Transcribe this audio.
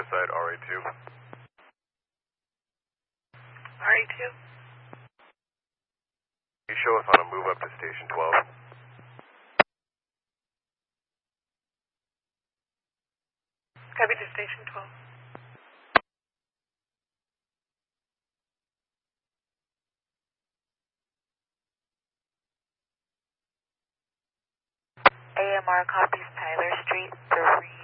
side, RA2. RA2. You show us on a move up to Station 12. Copy to Station 12. AMR copies Tyler Street, Brewery.